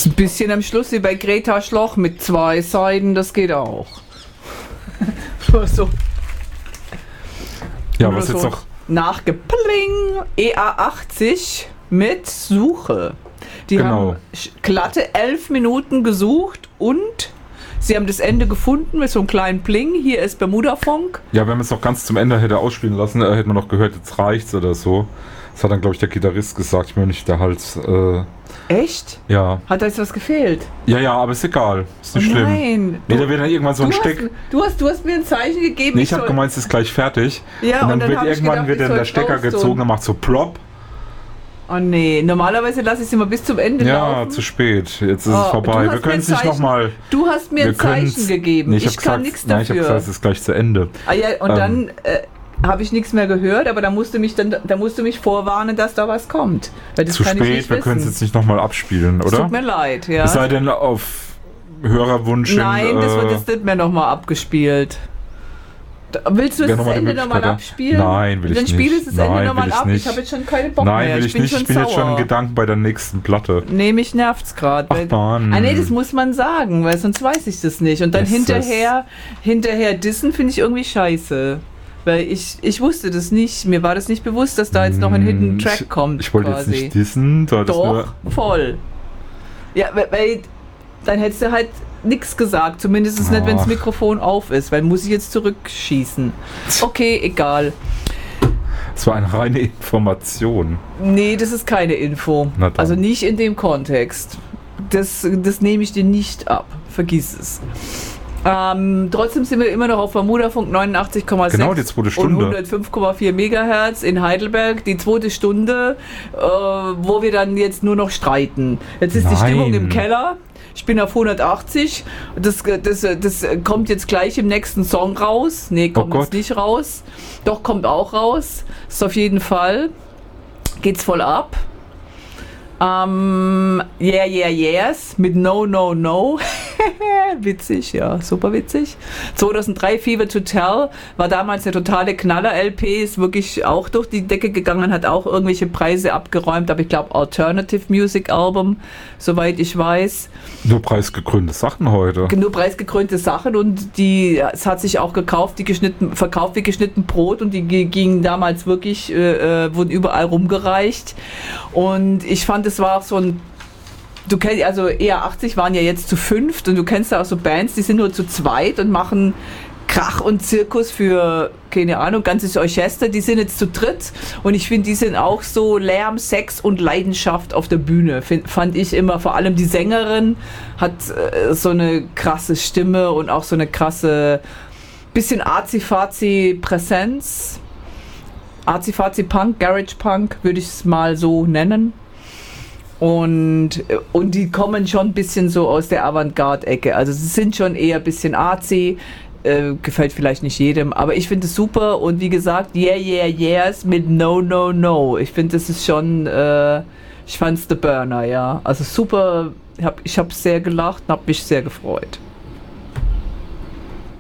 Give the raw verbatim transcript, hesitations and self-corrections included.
Ist ein bisschen am Schluss wie bei Greta Schloch mit zwei Seiten, das geht auch. so. Ja, Nur was so jetzt noch? Nachgepling. E A achtzig mit Suche. Die Genau. haben glatte elf Minuten gesucht und sie haben das Ende gefunden mit so einem kleinen Pling. Hier ist Bermuda-Funk. Ja, wenn man es noch ganz zum Ende hätte ausspielen lassen, äh, hätte man noch gehört, jetzt reicht's oder so. Das hat dann, glaube ich, der Gitarrist gesagt. Ich meine nicht der Hals. Äh, Echt? ja. Hat da jetzt was gefehlt? Ja, ja, aber ist egal. Ist nicht Oh schlimm. nein. Nee, da wird dann irgendwann so ein Du hast, Steck. du, hast, du hast mir ein Zeichen gegeben. Nee, ich habe gemeint, es ist gleich fertig. Ja, und dann, und dann wird hab ich irgendwann gedacht, wird ich dann der soll Stecker raus tun. gezogen und macht so plopp. Oh nee, normalerweise lasse ich sie mal bis zum Ende Ja, laufen. zu spät. Jetzt ist Oh, es vorbei. du Wir hast können mir es nicht Zeichen- nochmal. Du hast mir ein Zeichen gegeben. Nee, ich ich, kann gesagt, nichts nein, ich habe dafür. gesagt, es ist gleich zu Ende. Ah ja, und Ähm. dann äh, habe ich nichts mehr gehört, aber da musst du mich dann, da musst du mich vorwarnen, dass da was kommt. Weil das Zu kann ich spät, nicht wir können es wissen. jetzt nicht nochmal abspielen, Es oder? tut mir leid, ja. Es sei denn auf Hörerwunsch. Nein, in, das äh, wird jetzt nicht mehr nochmal abgespielt. Da, willst du Wäre jetzt das noch mal die Ende nochmal Möglichkeit, ja? abspielen? Nein, will ich Dann nicht. spiel es das Ende Nein, nochmal will ich ab. nicht. Ich habe jetzt schon keine Bock Nein, mehr. will ich bin nicht. schon Ich bin sauer. jetzt schon in Gedanken bei der nächsten Platte. Nee, mich nervt's gerade. Ach, Mann. Ah nee, das muss man sagen, weil sonst weiß ich das nicht. Und dann Yes, hinterher, hinterher dissen finde ich irgendwie scheiße. Weil ich, ich wusste das nicht, mir war das nicht bewusst, dass da jetzt noch ein Hidden Track ich, kommt. Ich wollte quasi. jetzt nicht dissen. Du hattest Doch, nur, voll. Ja, weil, weil dann hättest du halt nichts gesagt, zumindest nicht, wenn das Ach. Mikrofon auf ist, weil muss ich jetzt zurückschießen. Okay, egal. es war eine reine Information. Nee, das ist keine Info. Na dann. Also nicht in dem Kontext. Das, das nehme ich dir nicht ab. Vergiss es. Ähm, trotzdem sind wir immer noch auf Bermuda-Funk neunundachtzig Komma sechs Genau, die zweite Stunde. und hundertfünf Komma vier Megahertz in Heidelberg. Die zweite Stunde, äh, wo wir dann jetzt nur noch streiten. Jetzt ist die Nein. Stimmung im Keller. Ich bin auf hundertachtzig. Das, das, das kommt jetzt gleich im nächsten Song raus. Nee, kommt Oh jetzt Gott. nicht raus. Doch, kommt auch raus. Ist auf jeden Fall. Geht's voll ab. Ähm, yeah, yeah, yes. Mit No, No, No. Witzig, ja. Super witzig. zweitausenddrei Fever to Tell war damals eine totale Knaller-L P. Ist wirklich auch durch die Decke gegangen, hat auch irgendwelche Preise abgeräumt. Aber ich glaube Alternative Music Album, soweit ich weiß. Nur preisgekrönte Sachen heute. Nur preisgekrönte Sachen und die, es hat sich auch gekauft, die geschnitten, verkauft wie geschnitten Brot und die g- gingen damals wirklich, äh, äh, wurden überall rumgereicht. Und ich fand, es war auch so ein, du kennst, also E A achtzig waren ja jetzt zu fünft und du kennst ja auch so Bands, die sind nur zu zweit und machen Krach und Zirkus für, keine Ahnung, ganzes Orchester, die sind jetzt zu dritt und ich finde, die sind auch so Lärm, Sex und Leidenschaft auf der Bühne, find, fand ich immer, vor allem die Sängerin hat äh, so eine krasse Stimme und auch so eine krasse, bisschen Azi-Fazi Präsenz, Azi-Fazi Punk, Garage Punk würde ich es mal so nennen. Und, und die kommen schon ein bisschen so aus der Avantgarde-Ecke. Also sie sind schon eher ein bisschen artsy, äh, gefällt vielleicht nicht jedem, aber ich finde es super und wie gesagt, yeah, yeah, yes mit no, no, no. Ich finde, das ist schon, äh, ich fand's the Burner, ja. Also super, hab, ich habe sehr gelacht und habe mich sehr gefreut.